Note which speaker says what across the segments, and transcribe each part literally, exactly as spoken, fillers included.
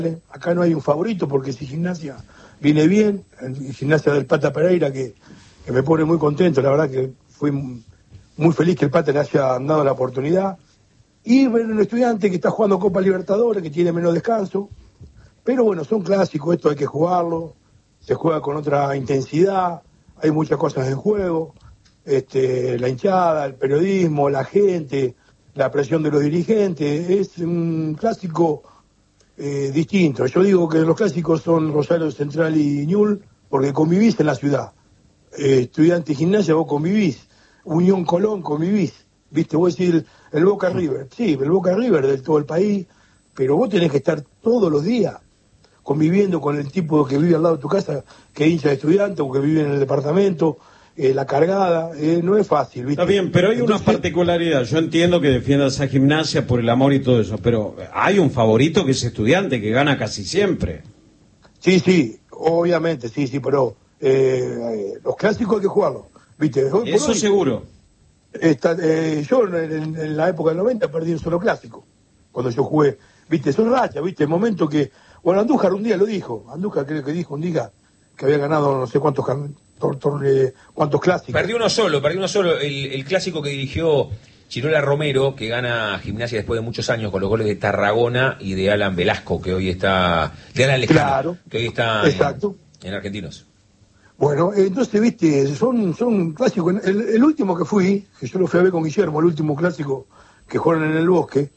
Speaker 1: Acá no hay un favorito porque si Gimnasia viene bien, el Gimnasia del Pata Pereira que, que me pone muy contento, la verdad que fui muy feliz que el Pata le haya dado la oportunidad. Y bueno, un estudiante que está jugando Copa Libertadores, que tiene menos descanso, pero bueno, son clásicos, esto hay que jugarlo, se juega con otra intensidad, hay muchas cosas en juego, este, la hinchada, el periodismo, la gente, la presión de los dirigentes, es un clásico eh, distinto. Yo digo que los clásicos son Rosario Central y Ñul, porque convivís en la ciudad. Eh, estudiante y Gimnasia, vos convivís. Unión Colón, convivís. Viste, vos decís el, el Boca River. Sí, el Boca River del todo el país, pero vos tenés que estar todos los días conviviendo con el tipo que vive al lado de tu casa, que es hincha de estudiante o que vive en el departamento, eh, la cargada, eh, no es fácil, ¿viste?
Speaker 2: Está bien, pero hay Entonces, una particularidad. Yo entiendo que defiendas a Gimnasia por el amor y todo eso, pero hay un favorito que es Estudiante, que gana casi siempre.
Speaker 1: Sí, sí, obviamente, sí, sí, pero eh, los clásicos hay que jugarlos, ¿viste? Hoy,
Speaker 2: eso
Speaker 1: hoy,
Speaker 2: seguro.
Speaker 1: Está, eh, yo en, en la época del noventa perdí un solo clásico, cuando yo jugué, ¿viste? Son rachas, ¿viste? El momento que... Bueno, Andújar un día lo dijo, Andújar creo que dijo un día que había ganado no sé cuántos tor, tor, eh, cuántos clásicos.
Speaker 3: Perdió uno solo, perdió uno solo, el, el clásico que dirigió Chirola Romero, que gana Gimnasia después de muchos años con los goles de Tarragona y de Alan Velasco, que hoy está... De Alan Lejano,
Speaker 1: claro,
Speaker 3: que hoy está
Speaker 1: exacto.
Speaker 3: En, en Argentinos.
Speaker 1: Bueno, entonces, viste, son, son clásicos. El, el último que fui, que yo lo fui a ver con Guillermo, el último clásico que jugaron en el Bosque,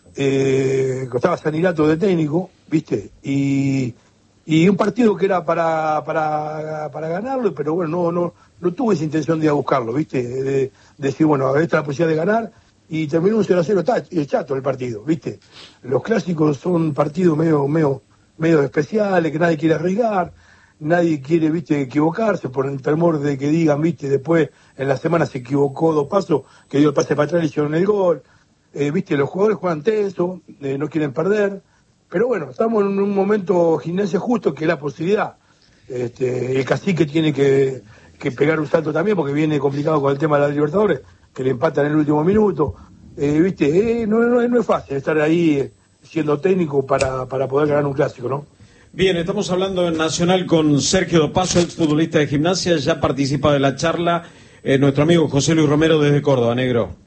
Speaker 1: eh, costaba Saninato de técnico, viste, y, y un partido que era para, para, para ganarlo, pero bueno, no, no, no tuve esa intención de ir a buscarlo, viste, de, de decir, bueno, esta es la posibilidad de ganar, y terminó un cero a cero chato el partido, viste. Los clásicos son partidos medio, medio, medio especiales, que nadie quiere arriesgar, nadie quiere, viste, equivocarse por el temor de que digan, viste, después en la semana se equivocó dos pasos, que dio el pase para atrás y hicieron el gol. Eh, viste, los jugadores juegan tenso, eh, no quieren perder, pero bueno, estamos en un momento Gimnasia justo que es la posibilidad. Este, el Cacique tiene que, que pegar un salto también porque viene complicado con el tema de la Libertadores, que le empatan en el último minuto. Eh, viste, eh, no, no, no es fácil estar ahí eh, siendo técnico para, para poder ganar un clásico, ¿no?
Speaker 2: Bien, estamos hablando en Nacional con Sergio Dopazo, exfutbolista de Gimnasia, ya participa de la charla eh, nuestro amigo José Luis Romero desde Córdoba, negro.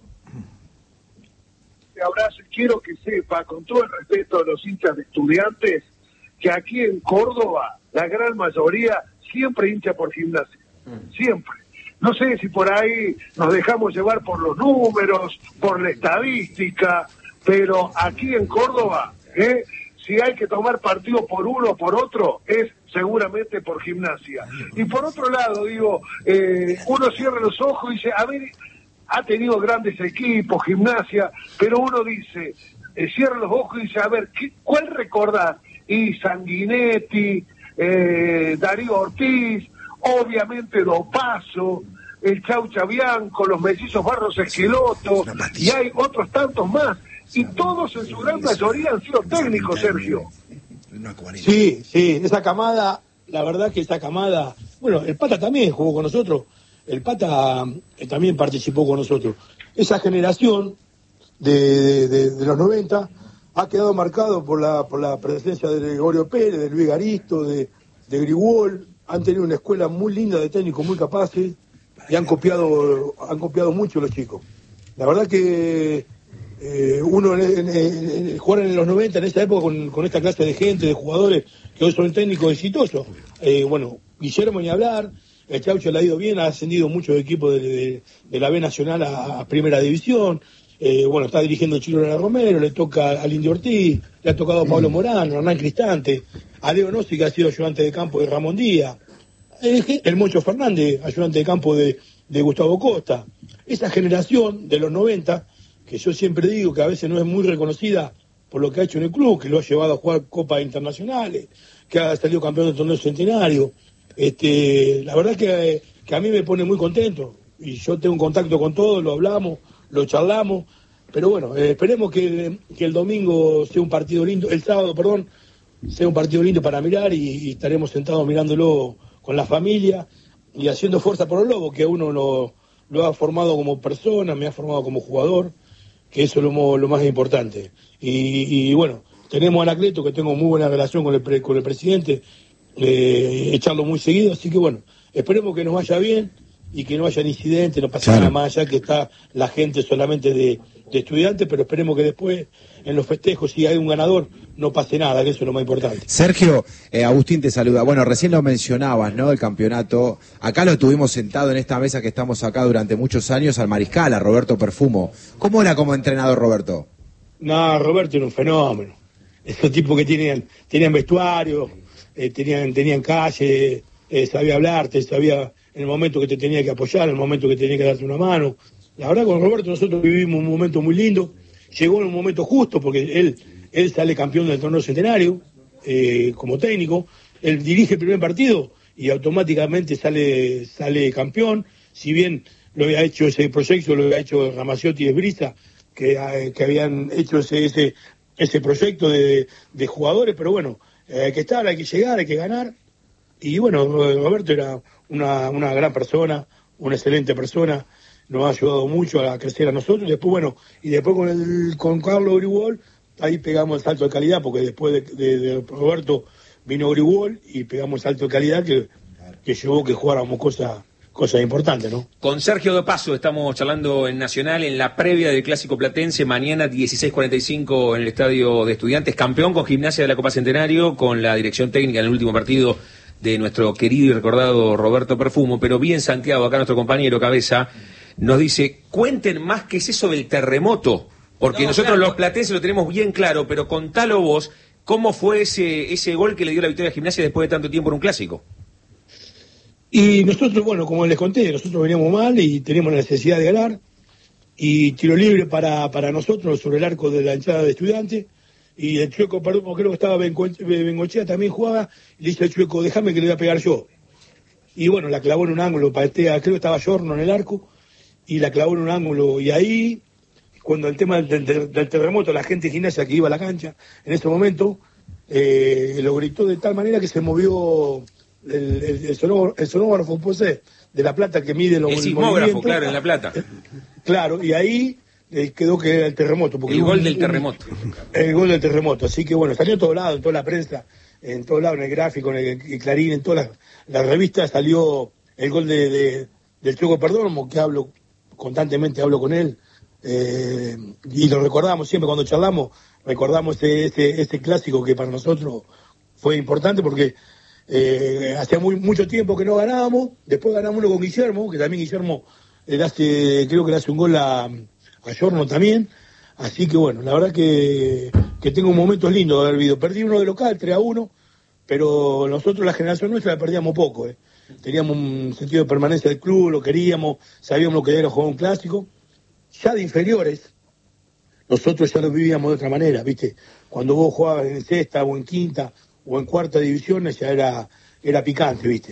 Speaker 4: Abrazo y quiero que sepa, con todo el respeto a los hinchas de Estudiantes, que aquí en Córdoba la gran mayoría siempre hincha por Gimnasia, siempre. No sé si por ahí nos dejamos llevar por los números, por la estadística, pero aquí en Córdoba, ¿eh? si hay que tomar partido por uno o por otro, es seguramente por Gimnasia. Y por otro lado, digo, eh, uno cierra los ojos y dice, a ver, ha tenido grandes equipos, Gimnasia, pero uno dice, eh, cierra los ojos y dice, a ver, ¿qué, ¿cuál recordar? Y Sanguinetti, eh, Darío Ortiz, obviamente Dopazo, el Chaucha Bianco, los mellizos Barros Esqueloto, y hay otros tantos más, y todos en su gran mayoría han sido técnicos, Sergio.
Speaker 1: Sí, sí, esa camada, la verdad que esa camada, bueno, el Pata también jugó con nosotros, el Pata eh, también participó con nosotros. Esa generación de, de, de los noventa ha quedado marcado por la por la presencia de Gregorio Pérez, de Luis Garisto, de, de Grigol. Han tenido una escuela muy linda de técnicos muy capaces y han copiado han copiado mucho los chicos. La verdad que eh, uno en, en, en, jugar en los noventa, en esa época, con, con esta clase de gente, de jugadores que hoy son técnicos exitosos. Eh, bueno, Guillermo ni hablar. El Chaucho le ha ido bien, ha ascendido muchos equipos de, de, de la B Nacional a, a Primera División. Eh, bueno, está dirigiendo Chirola Romero, le toca al Indio Ortiz, le ha tocado a Pablo Morano, a Hernán Cristante, a Leo Nossi, que ha sido ayudante de campo de Ramón Díaz, el, el Mocho Fernández, ayudante de campo de, de Gustavo Costa. Esa generación de los noventa, que yo siempre digo que a veces no es muy reconocida por lo que ha hecho en el club, que lo ha llevado a jugar copas internacionales, que ha salido campeón del torneo centenario. Este, la verdad que, que a mí me pone muy contento y yo tengo un contacto con todos, lo hablamos, lo charlamos, pero bueno, eh, esperemos que, que el domingo sea un partido lindo, el sábado, perdón, sea un partido lindo para mirar y, y estaremos sentados mirándolo con la familia y haciendo fuerza por el Lobo, que uno lo, lo ha formado como persona, me ha formado como jugador, que eso es lo, lo más importante. Y, y bueno, tenemos a Anacleto, que tengo muy buena relación con el, pre, con el presidente, eh, echarlo muy seguido, así que bueno, esperemos que nos vaya bien y que no haya incidentes, no pase claro. nada más allá, que está la gente solamente de, de estudiantes, pero esperemos que después en los festejos, si hay un ganador, no pase nada, que eso es lo más importante.
Speaker 5: Sergio, eh, Agustín te saluda. Bueno, recién lo mencionabas, ¿no? El campeonato. Acá lo tuvimos sentado en esta mesa que estamos acá durante muchos años al mariscal, a Roberto Perfumo. ¿Cómo era como entrenador, Roberto?
Speaker 1: No, Roberto era un fenómeno. Esos tipos que tenían, tenían vestuario, eh, tenían, tenían calle, eh, sabía hablarte, sabía en el momento que te tenía que apoyar, en el momento que tenía que darte una mano. La verdad, con Roberto nosotros vivimos un momento muy lindo. Llegó en un momento justo porque él, él sale campeón del torneo centenario eh, como técnico. Él dirige el primer partido y automáticamente sale, sale campeón. Si bien lo había hecho ese proyecto, lo había hecho Ramaciotti y Esbriza, que, eh, que habían hecho ese, ese, ese proyecto de, de jugadores, pero bueno, eh, hay que estar, hay que llegar, hay que ganar. Y bueno, Roberto era una, una gran persona, una excelente persona. Nos ha ayudado mucho a crecer a nosotros, y después bueno, y después con el con Carlos Grigol, ahí pegamos el salto de calidad, porque después de, de, de Roberto vino Grigol y pegamos el salto de calidad que, que llevó que jugáramos cosas cosas importantes, ¿no?
Speaker 3: Con Sergio de Paso estamos charlando en Nacional en la previa del Clásico Platense, mañana dieciséis cuarenta y cinco en el Estadio de Estudiantes, campeón con Gimnasia de la Copa Centenario, con la dirección técnica en el último partido de nuestro querido y recordado Roberto Perfumo, pero bien Santiago, acá nuestro compañero Cabeza, nos dice, cuenten más qué es eso del terremoto, porque no, nosotros claro, los platenses lo tenemos bien claro, pero contalo vos, ¿cómo fue ese ese gol que le dio la victoria a Gimnasia después de tanto tiempo en un clásico?
Speaker 1: Y nosotros, bueno, como les conté, nosotros veníamos mal y teníamos la necesidad de ganar, y tiro libre para, para nosotros sobre el arco de la entrada de Estudiantes, y el Chueco, perdón, creo que estaba Bengochea, también jugaba, y le dice al Chueco, déjame que le voy a pegar yo. Y bueno, la clavó en un ángulo, patea, creo que estaba Giorno en el arco, y la clavó en un ángulo, y ahí, cuando el tema del, del, del terremoto, la gente de Gimnasia que iba a la cancha, en ese momento, eh, lo gritó de tal manera que se movió el, el, el, sonógrafo, el sonógrafo pues, de La Plata que mide los
Speaker 3: el sismógrafo, claro, en La Plata.
Speaker 1: Claro, y ahí eh, quedó que era el terremoto. Porque
Speaker 3: el gol
Speaker 1: un,
Speaker 3: del terremoto.
Speaker 1: Un, el gol del terremoto, así que bueno, salió en todos lados, en toda la prensa, en todos lados, en el gráfico, en el, el Clarín, en todas las, las revistas salió el gol de, de, del Chueco Perdomo, que hablo constantemente hablo con él, eh, y lo recordamos siempre cuando charlamos, recordamos ese, ese, ese clásico que para nosotros fue importante porque eh, hacía muy, mucho tiempo que no ganábamos, después ganamos uno con Guillermo, que también Guillermo le hace, creo que le hace un gol a, a Giorno también, así que bueno, la verdad que, que tengo momentos lindos de haber vivido, perdí uno de local, tres a uno, pero nosotros la generación nuestra la perdíamos poco, eh. Teníamos un sentido de permanencia del club, lo queríamos, sabíamos lo que era jugar un clásico. Ya de inferiores, nosotros ya lo vivíamos de otra manera, ¿viste? Cuando vos jugabas en sexta o en quinta o en cuarta división, ya era, era picante, ¿viste?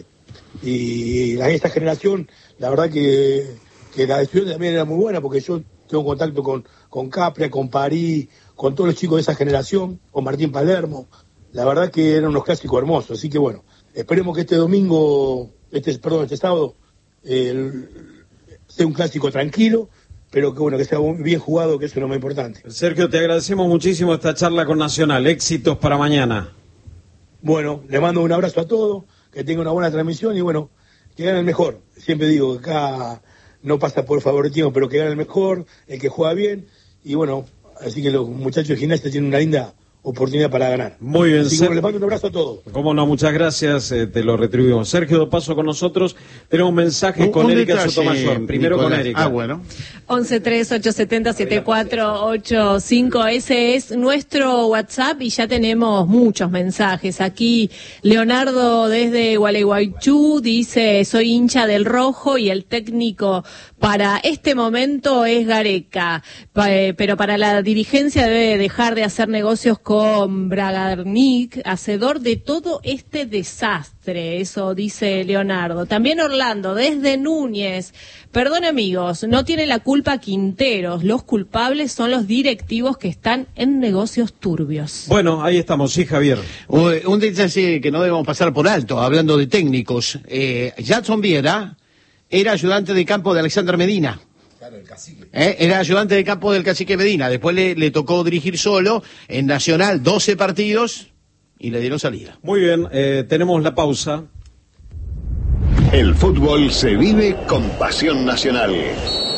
Speaker 1: Y la, esta generación, la verdad que, que la decisión también era muy buena, porque yo tengo contacto con, con Capria, con París, con todos los chicos de esa generación, con Martín Palermo. La verdad que eran unos clásicos hermosos, así que bueno. Esperemos que este domingo, este perdón, este sábado, eh, sea un clásico tranquilo, pero que bueno, que sea bien jugado, que eso es lo más importante.
Speaker 2: Sergio, te agradecemos muchísimo esta charla con Nacional. Éxitos para mañana.
Speaker 1: Bueno, le mando un abrazo a todos, que tengan una buena transmisión y bueno, que gane el mejor. Siempre digo que acá no pasa por favoritismo, pero que gane el mejor, el que juega bien. Y bueno, así que los muchachos de Gimnasia tienen una linda oportunidad para ganar.
Speaker 2: Muy bien,
Speaker 1: así que, bueno, les mando un abrazo a todos.
Speaker 2: Cómo no, muchas gracias, eh, te lo retribuimos. Sergio de Paso con nosotros, tenemos un mensaje un, con un Erika detalle, Sotomayor. Primero Nicolás. Con Erika.
Speaker 6: Ah, bueno.
Speaker 7: once tres ocho siete cero siete cuatro ocho cinco, ese es nuestro WhatsApp y ya tenemos muchos mensajes. Aquí Leonardo desde Gualeguaychú dice, soy hincha del Rojo y el técnico para este momento es Gareca, pero para la dirigencia debe dejar de hacer negocios con Bragarnik, hacedor de todo este desastre, eso dice Leonardo. También Orlando desde Núñez, perdón amigos, no tiene la culpa Quinteros, los culpables son los directivos que están en negocios turbios.
Speaker 2: Bueno, ahí estamos, sí, Javier.
Speaker 6: Un detalle que no debemos pasar por alto, hablando de técnicos, eh, Jackson Viera era ayudante de campo de Alexander Medina.
Speaker 5: Claro, el cacique.
Speaker 6: ¿Eh? Era ayudante de campo del cacique Medina. Después le, le tocó dirigir solo en Nacional doce partidos y le dieron salida.
Speaker 2: Muy bien, eh, tenemos la pausa.
Speaker 8: El fútbol se vive con pasión nacional.